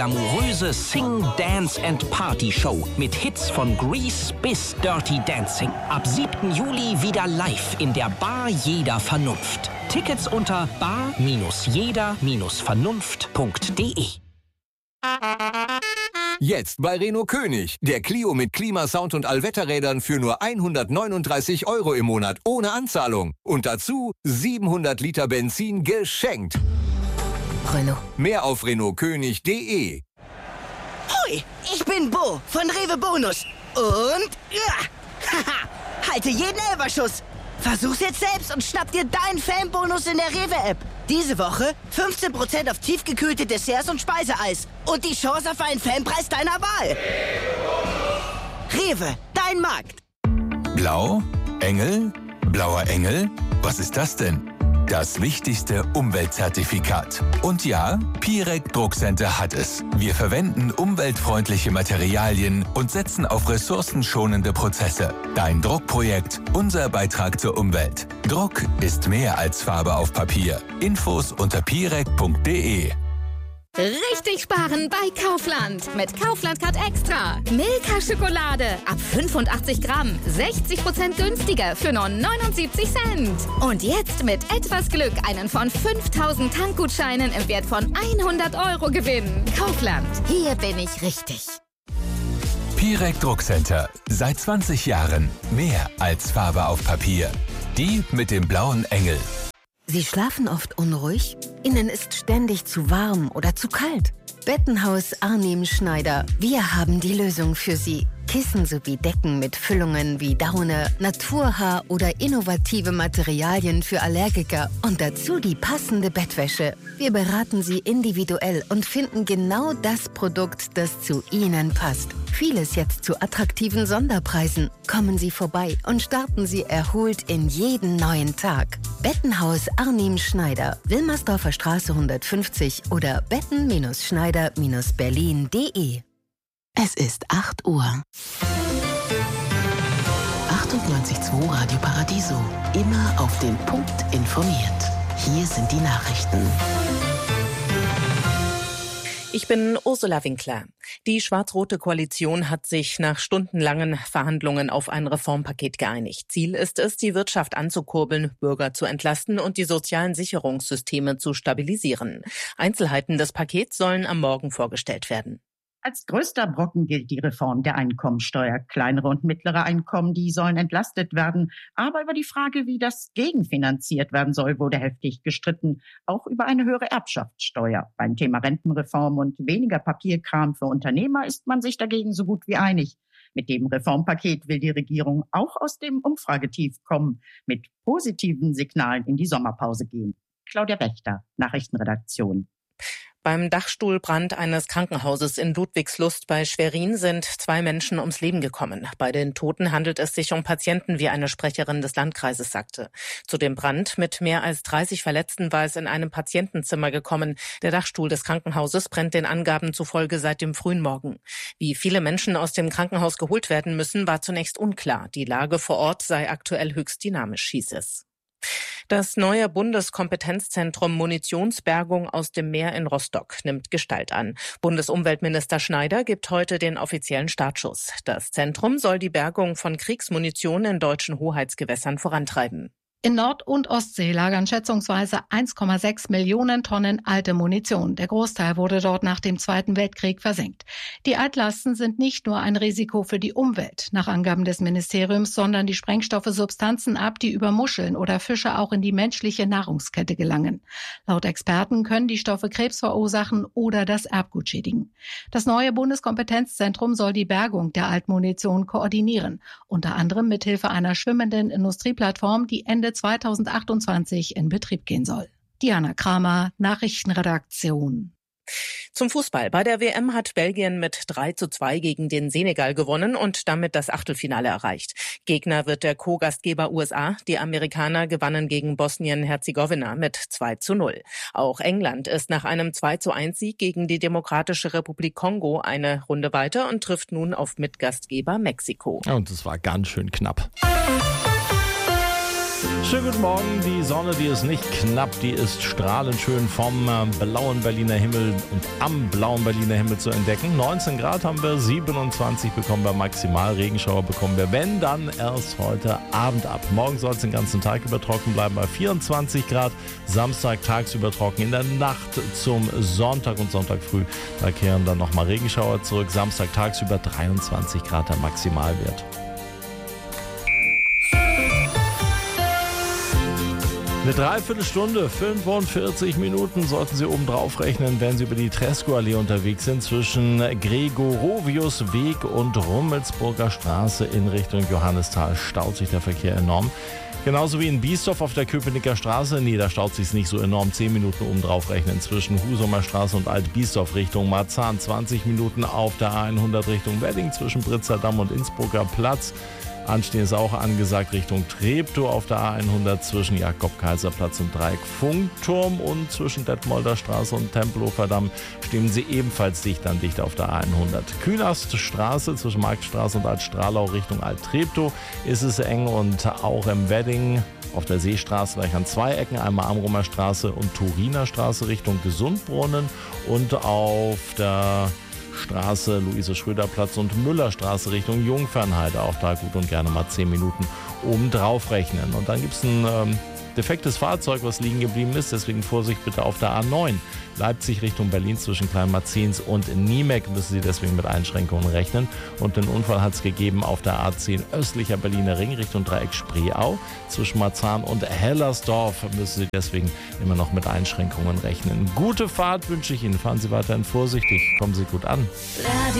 Glamouröse Sing, Dance and Party Show mit Hits von Grease bis Dirty Dancing. Ab 7. Juli wieder live in der Bar Jeder Vernunft. Tickets unter bar-jeder-vernunft.de. Jetzt bei Renault König. Der Clio mit Klimasound und Allwetterrädern für nur 139 € im Monat ohne Anzahlung. Und dazu 700 Liter Benzin geschenkt. Renault. Mehr auf renaultkönig.de. Hoi, ich bin Bo von Rewe Bonus. Und haha, halte jeden Elferschuss. Versuch's jetzt selbst und schnapp dir deinen Fanbonus in der Rewe-App. Diese Woche 15% auf tiefgekühlte Desserts und Speiseeis. Und die Chance auf einen Fanpreis deiner Wahl. Rewe, dein Markt. Blau? Engel? Blauer Engel? Was ist das denn? Das wichtigste Umweltzertifikat. Und ja, Pirec Druckcenter hat es. Wir verwenden umweltfreundliche Materialien und setzen auf ressourcenschonende Prozesse. Dein Druckprojekt, unser Beitrag zur Umwelt. Druck ist mehr als Farbe auf Papier. Infos unter pirec.de. Richtig sparen bei Kaufland. Mit Kaufland Card Extra. Milka-Schokolade ab 85 Gramm. 60% günstiger für nur 79 Cent. Und jetzt mit etwas Glück einen von 5000 Tankgutscheinen im Wert von 100 € gewinnen. Kaufland. Hier bin ich richtig. Pirec Druckcenter. Seit 20 Jahren mehr als Farbe auf Papier. Die mit dem blauen Engel. Sie schlafen oft unruhig? Ihnen ist ständig zu warm oder zu kalt? Bettenhaus Arnim Schneider. Wir haben die Lösung für Sie. Kissen sowie Decken mit Füllungen wie Daune, Naturhaar oder innovative Materialien für Allergiker und dazu die passende Bettwäsche. Wir beraten Sie individuell und finden genau das Produkt, das zu Ihnen passt. Vieles jetzt zu attraktiven Sonderpreisen. Kommen Sie vorbei und starten Sie erholt in jeden neuen Tag. Bettenhaus Arnim Schneider, Wilmersdorfer Straße 150 oder betten-schneider-berlin.de. Es ist 8 Uhr. 98.2 Radio Paradiso. Immer auf den Punkt informiert. Hier sind die Nachrichten. Ich bin Ursula Winkler. Die schwarz-rote Koalition hat sich nach stundenlangen Verhandlungen auf ein Reformpaket geeinigt. Ziel ist es, die Wirtschaft anzukurbeln, Bürger zu entlasten und die sozialen Sicherungssysteme zu stabilisieren. Einzelheiten des Pakets sollen am Morgen vorgestellt werden. Als größter Brocken gilt die Reform der Einkommensteuer. Kleinere und mittlere Einkommen, die sollen entlastet werden. Aber über die Frage, wie das gegenfinanziert werden soll, wurde heftig gestritten. Auch über eine höhere Erbschaftssteuer. Beim Thema Rentenreform und weniger Papierkram für Unternehmer ist man sich dagegen so gut wie einig. Mit dem Reformpaket will die Regierung auch aus dem Umfragetief kommen, mit positiven Signalen in die Sommerpause gehen. Claudia Wächter, Nachrichtenredaktion. Beim Dachstuhlbrand eines Krankenhauses in Ludwigslust bei Schwerin sind 2 Menschen ums Leben gekommen. Bei den Toten handelt es sich um Patienten, wie eine Sprecherin des Landkreises sagte. Zu dem Brand mit mehr als 30 Verletzten war es in einem Patientenzimmer gekommen. Der Dachstuhl des Krankenhauses brennt den Angaben zufolge seit dem frühen Morgen. Wie viele Menschen aus dem Krankenhaus geholt werden müssen, war zunächst unklar. Die Lage vor Ort sei aktuell höchst dynamisch, hieß es. Das neue Bundeskompetenzzentrum Munitionsbergung aus dem Meer in Rostock nimmt Gestalt an. Bundesumweltminister Schneider gibt heute den offiziellen Startschuss. Das Zentrum soll die Bergung von Kriegsmunition in deutschen Hoheitsgewässern vorantreiben. In Nord- und Ostsee lagern schätzungsweise 1,6 Millionen Tonnen alte Munition. Der Großteil wurde dort nach dem Zweiten Weltkrieg versenkt. Die Altlasten sind nicht nur ein Risiko für die Umwelt, nach Angaben des Ministeriums, sondern die Sprengstoffe Substanzen ab, die über Muscheln oder Fische auch in die menschliche Nahrungskette gelangen. Laut Experten können die Stoffe Krebs verursachen oder das Erbgut schädigen. Das neue Bundeskompetenzzentrum soll die Bergung der Altmunition koordinieren, unter anderem mithilfe einer schwimmenden Industrieplattform, die Ende 2028 in Betrieb gehen soll. Diana Kramer, Nachrichtenredaktion. Zum Fußball. Bei der WM hat Belgien mit 3:2 gegen den Senegal gewonnen und damit das Achtelfinale erreicht. Gegner wird der Co-Gastgeber USA. Die Amerikaner gewannen gegen Bosnien-Herzegowina mit 2:0. Auch England ist nach einem 2:1-Sieg gegen die Demokratische Republik Kongo eine Runde weiter und trifft nun auf Mitgastgeber Mexiko. Und es war ganz schön knapp. Schönen guten Morgen. Die Sonne, die ist nicht knapp, die ist strahlend schön vom blauen Berliner Himmel und am blauen Berliner Himmel zu entdecken. 19 Grad haben wir, 27 bekommen wir maximal, Regenschauer bekommen wir, wenn dann erst heute Abend ab. Morgen soll es den ganzen Tag über trocken bleiben bei 24 Grad, Samstag tagsüber trocken, in der Nacht zum Sonntag und Sonntag früh, da kehren dann nochmal Regenschauer zurück, Samstag tagsüber 23 Grad der Maximalwert. Eine Dreiviertelstunde, 45 Minuten sollten Sie oben drauf rechnen, wenn Sie über die Tresco-Allee unterwegs sind, zwischen Gregorovius-Weg und Rummelsburger Straße in Richtung Johannisthal. Staut sich der Verkehr enorm. Genauso wie in Biesdorf auf der Köpenicker Straße. Nee, da staut sich nicht so enorm. 10 Minuten oben drauf rechnen zwischen Husumer Straße und Alt-Biesdorf Richtung Marzahn. 20 Minuten auf der A100 Richtung Wedding zwischen Pritzerdamm und Innsbrucker Platz. Anstehen ist auch angesagt Richtung Treptow auf der A100 zwischen Jakob-Kaiser-Platz und Dreieck-Funkturm, und zwischen Detmolder Straße und Tempelhofer Damm stehen sie ebenfalls dicht an dicht auf der A100. Künaststraße zwischen Marktstraße und Altstralau Richtung Alt-Treptow ist es eng, und auch im Wedding auf der Seestraße gleich an zwei Ecken, einmal Amrumer Straße und Turiner Straße Richtung Gesundbrunnen, und auf der Straße, Luise-Schröder-Platz und Müllerstraße Richtung Jungfernheide. Auch da gut und gerne mal 10 Minuten oben drauf rechnen. Und dann gibt es ein defektes Fahrzeug, was liegen geblieben ist. Deswegen Vorsicht bitte auf der A9. Leipzig Richtung Berlin zwischen Kleinmarzins und Niemek müssen Sie deswegen mit Einschränkungen rechnen. Und den Unfall hat es gegeben auf der A10 östlicher Berliner Ring Richtung Dreieck Spreeau. Zwischen Marzahn und Hellersdorf müssen Sie deswegen immer noch mit Einschränkungen rechnen. Gute Fahrt wünsche ich Ihnen. Fahren Sie weiterhin vorsichtig. Kommen Sie gut an.